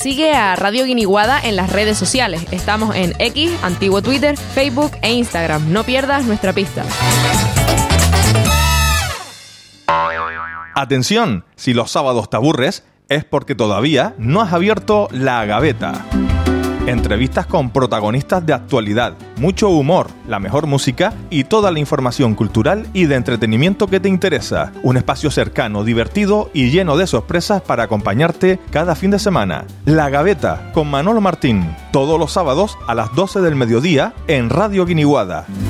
Sigue a Radio Guiniguada en las redes sociales. Estamos en X, antiguo Twitter, Facebook e Instagram. No pierdas nuestra pista. Atención, si los sábados te aburres, es porque todavía no has abierto La Gaveta. Entrevistas con protagonistas de actualidad, mucho humor, la mejor música y toda la información cultural y de entretenimiento que te interesa. Un espacio cercano, divertido y lleno de sorpresas para acompañarte cada fin de semana. La Gaveta con Manolo Martín, todos los sábados a las 12 del mediodía en Radio Guiniguada.